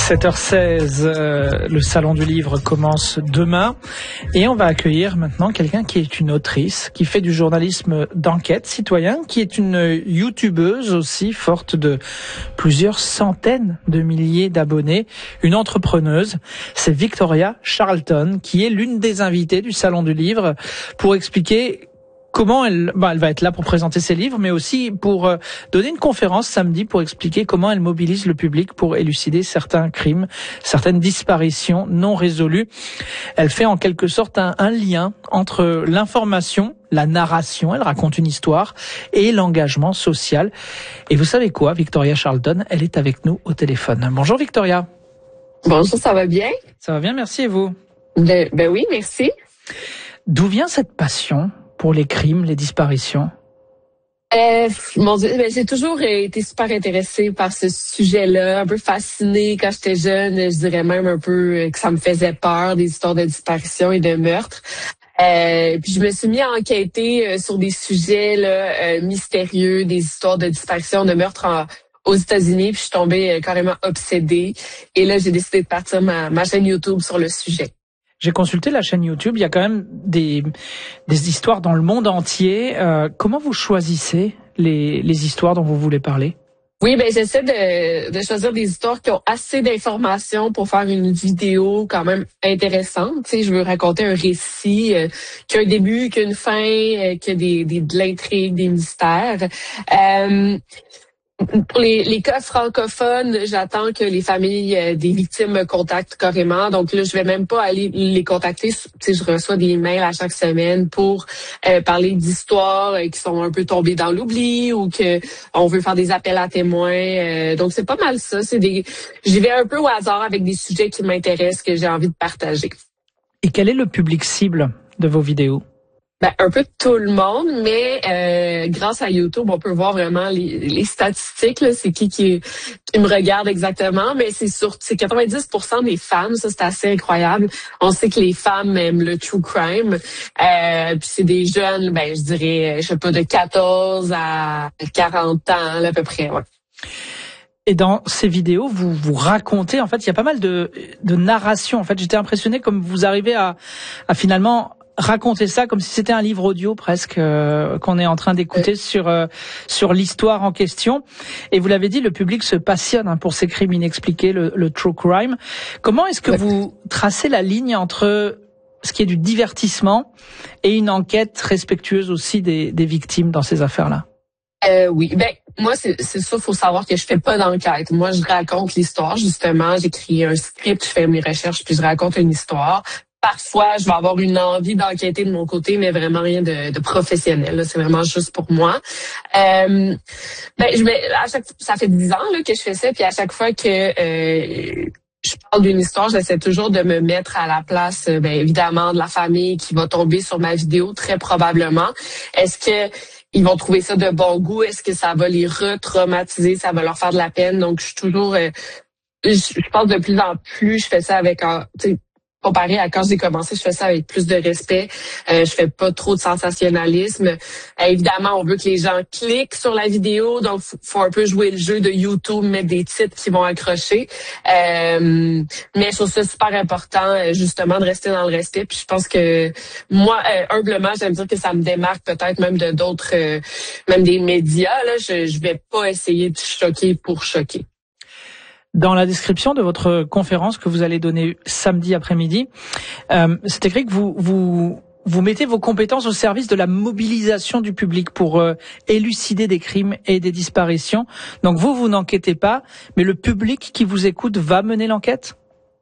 7h16, le Salon du Livre commence demain et on va accueillir maintenant quelqu'un qui est une autrice, qui fait du journalisme d'enquête citoyen, qui est une youtubeuse aussi, forte de plusieurs centaines de milliers d'abonnés, une entrepreneuse. C'est Victoria Charlton qui est l'une des invitées du Salon du Livre pour expliquer comment elle va être là pour présenter ses livres, mais aussi pour donner une conférence samedi pour expliquer comment elle mobilise le public pour élucider certains crimes, certaines disparitions non résolues. Elle fait en quelque sorte un lien entre l'information, la narration, elle raconte une histoire, et l'engagement social. Et vous savez quoi, Victoria Charlton, elle est avec nous au téléphone. Bonjour Victoria. Bonjour, ça va bien? Ça va bien, merci, et vous? Ben oui, merci. D'où vient cette passion pour les crimes, les disparitions? Mon Dieu, j'ai toujours été super intéressée par ce sujet-là, un peu fascinée quand j'étais jeune, je dirais même un peu que ça me faisait peur, des histoires de disparition et de meurtre. Puis je me suis mis à enquêter sur des sujets là, mystérieux, des histoires de disparition, de meurtre aux États-Unis, puis je suis tombée carrément obsédée. Et là, j'ai décidé de partir ma chaîne YouTube sur le sujet. J'ai consulté la chaîne YouTube, il y a quand même des histoires dans le monde entier. Comment vous choisissez les histoires dont vous voulez parler? Oui, j'essaie de choisir des histoires qui ont assez d'informations pour faire une vidéo quand même intéressante. Tu sais, je veux raconter un récit qui a un début, qui a une fin, qui a de l'intrigue, des mystères. Pour les cas francophones, j'attends que les familles des victimes me contactent carrément. Donc là, je vais même pas aller les contacter. Tu sais, je reçois des emails à chaque semaine pour parler d'histoires qui sont un peu tombées dans l'oubli ou que on veut faire des appels à témoins. Donc c'est pas mal ça. J'y vais un peu au hasard avec des sujets qui m'intéressent, que j'ai envie de partager. Et quel est le public cible de vos vidéos? Un peu tout le monde, mais grâce à YouTube, on peut voir vraiment les statistiques. Là, c'est qui me regarde exactement, mais c'est 90% des femmes. Ça, c'est assez incroyable. On sait que les femmes aiment le true crime. Puis c'est des jeunes, je dirais, je sais pas, de 14 à 40 ans là, à peu près. Ouais. Et dans ces vidéos, vous racontez, en fait, il y a pas mal de narration. En fait, j'étais impressionné comme vous arrivez à finalement raconter ça comme si c'était un livre audio presque qu'on est en train d'écouter sur l'histoire en question. Et vous l'avez dit, le public se passionne pour ces crimes inexpliqués, le true crime. Comment est-ce que vous tracez la ligne entre ce qui est du divertissement et une enquête respectueuse aussi des victimes dans ces affaires-là? Oui, moi c'est ça, faut savoir que je fais pas d'enquête. Moi, je raconte l'histoire justement. J'écris un script, je fais mes recherches, puis je raconte une histoire. Parfois, je vais avoir une envie d'enquêter de mon côté, mais vraiment rien de professionnel. Là. C'est vraiment juste pour moi. Ça fait 10 ans là, que je fais ça, puis à chaque fois que je parle d'une histoire, j'essaie toujours de me mettre à la place, évidemment, de la famille qui va tomber sur ma vidéo, très probablement. Est-ce que ils vont trouver ça de bon goût? Est-ce que ça va les retraumatiser? Ça va leur faire de la peine? Donc, je suis toujours... je pense de plus en plus, je fais ça avec... comparé à quand j'ai commencé, je fais ça avec plus de respect. Je fais pas trop de sensationnalisme. Évidemment, on veut que les gens cliquent sur la vidéo, donc faut un peu jouer le jeu de YouTube, mettre des titres qui vont accrocher. Mais je trouve ça super important, justement, de rester dans le respect. Puis je pense que moi, humblement, j'aime dire que ça me démarque peut-être même de d'autres, même des médias. Là, je vais pas essayer de choquer pour choquer. Dans la description de votre conférence que vous allez donner samedi après-midi, c'est écrit que vous mettez vos compétences au service de la mobilisation du public pour élucider des crimes et des disparitions. Donc vous n'enquêtez pas, mais le public qui vous écoute va mener l'enquête?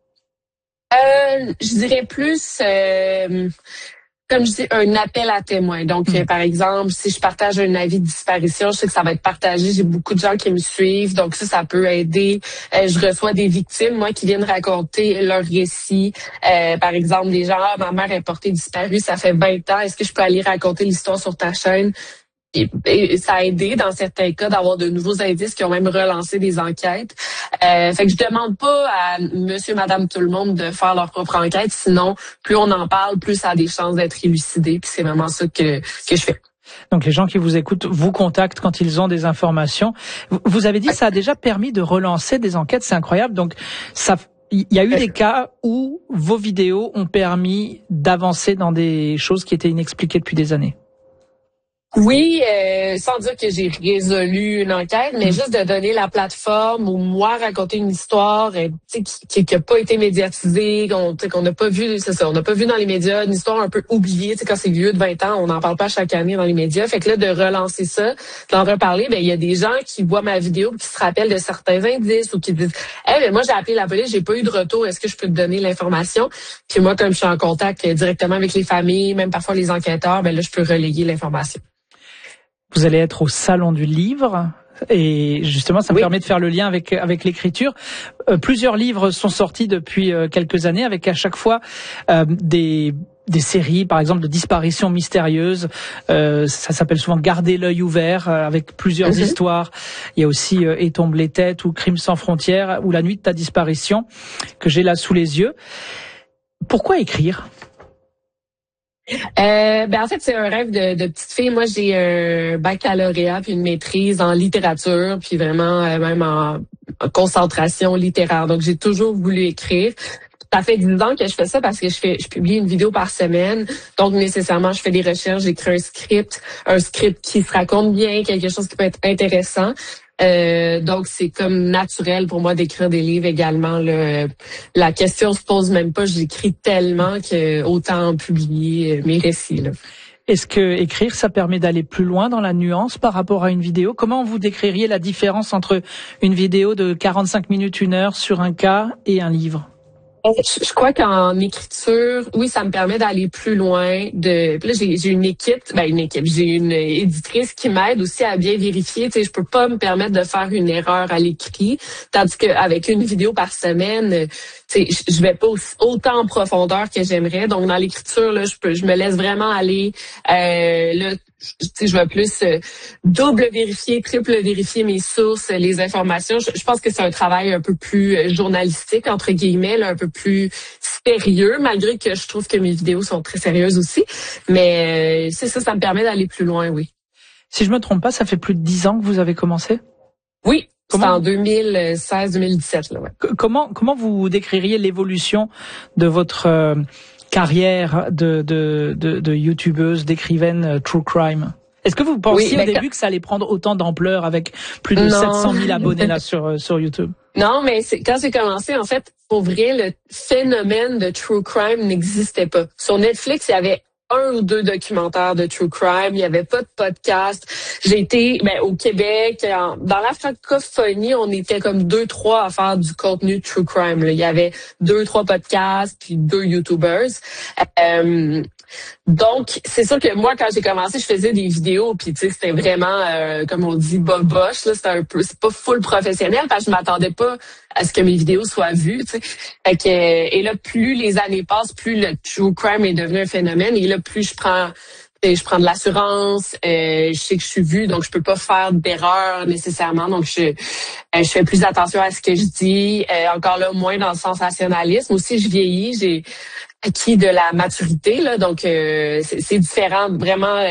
Je dirais plus... comme je dis, un appel à témoins. Donc, par exemple, si je partage un avis de disparition, je sais que ça va être partagé. J'ai beaucoup de gens qui me suivent. Donc, ça peut aider. Je reçois des victimes, moi, qui viennent raconter leur récit. Par exemple, des gens, ma mère est portée disparue, ça fait 20 ans. Est-ce que je peux aller raconter l'histoire sur ta chaîne? Et ça a aidé dans certains cas d'avoir de nouveaux indices qui ont même relancé des enquêtes. Fait que je demande pas à monsieur, madame, tout le monde de faire leur propre enquête. Sinon, plus on en parle, plus ça a des chances d'être élucidé. Puis c'est vraiment ça que je fais. Donc les gens qui vous écoutent vous contactent quand ils ont des informations. Vous avez dit que ça a déjà permis de relancer des enquêtes, c'est incroyable. Donc il y a eu des cas où vos vidéos ont permis d'avancer dans des choses qui étaient inexpliquées depuis des années. Oui, sans dire que j'ai résolu une enquête, mais juste de donner la plateforme ou moi raconter une histoire qui a pas été médiatisée, qu'on n'a pas vu, c'est ça, on n'a pas vu dans les médias, une histoire un peu oubliée, quand c'est vieux de 20 ans, on n'en parle pas chaque année dans les médias. Fait que là, de relancer ça, d'en reparler, il y a des gens qui voient ma vidéo, qui se rappellent de certains indices ou qui disent mais moi j'ai appelé la police, j'ai pas eu de retour, est-ce que je peux te donner l'information? Puis moi, comme je suis en contact directement avec les familles, même parfois les enquêteurs, là, je peux relayer l'information. Vous allez être au Salon du Livre et justement, ça me permet de faire le lien avec l'écriture. Plusieurs livres sont sortis depuis quelques années avec à chaque fois des séries, par exemple, de disparitions mystérieuses. Ça s'appelle souvent Garder l'œil ouvert, avec plusieurs histoires. Il y a aussi Et tombe les têtes ou Crimes sans frontières ou La nuit de ta disparition que j'ai là sous les yeux. Pourquoi écrire? En fait, c'est un rêve de petite fille. Moi, j'ai un baccalauréat puis une maîtrise en littérature, puis vraiment même en concentration littéraire. Donc, j'ai toujours voulu écrire. Ça fait 10 ans que je fais ça parce que je publie une vidéo par semaine. Donc, nécessairement, je fais des recherches, j'écris un script qui se raconte bien, quelque chose qui peut être intéressant. Donc, c'est comme naturel pour moi d'écrire des livres également. La question se pose même pas. J'écris tellement que autant publier mes récits. Là. Est-ce que écrire, ça permet d'aller plus loin dans la nuance par rapport à une vidéo? Comment vous décririez la différence entre une vidéo de 45 minutes, 1 heure sur un cas et un livre? Je crois qu'en écriture, oui, ça me permet d'aller plus loin. Là, j'ai une équipe, j'ai une éditrice qui m'aide aussi à bien vérifier. Je peux pas me permettre de faire une erreur à l'écrit, tandis qu'avec une vidéo par semaine, je vais pas autant en profondeur que j'aimerais. Donc dans l'écriture, là, je me laisse vraiment aller. Je vais plus double vérifier, triple vérifier mes sources, les informations. Je pense que c'est un travail un peu plus journalistique, entre guillemets, là, un peu plus sérieux, malgré que je trouve que mes vidéos sont très sérieuses aussi. Mais c'est ça me permet d'aller plus loin, oui. Si je me trompe pas, ça fait plus de 10 ans que vous avez commencé? Oui. C'est en 2016-2017. Là, ouais. Comment vous décririez l'évolution de votre carrière de youtubeuse, d'écrivaine true crime? Est-ce que vous pensiez au début que ça allait prendre autant d'ampleur avec plus de 700 000 abonnés là sur YouTube? Non, mais quand j'ai commencé, en fait, pour vrai, le phénomène de true crime n'existait pas. Sur Netflix, il y avait 1 ou 2 documentaires de true crime. Il n'y avait pas de podcast. J'ai été au Québec. Dans la francophonie, on était comme 2-3 à faire du contenu true crime. Là. Il y avait 2-3 podcasts puis 2 YouTubers. Donc, c'est sûr que moi, quand j'ai commencé, je faisais des vidéos, puis tu sais, c'était vraiment, comme on dit, boboche, là, c'est pas full professionnel, parce que je m'attendais pas à ce que mes vidéos soient vues, tu sais. Fait que, et là, plus les années passent, plus le true crime est devenu un phénomène, et là, plus je prends de l'assurance, je sais que je suis vue, donc je peux pas faire d'erreur nécessairement, donc je fais plus attention à ce que je dis, encore là, moins dans le sensationnalisme. Aussi, je vieillis, j'ai acquis de la maturité, là, donc c'est différent, vraiment.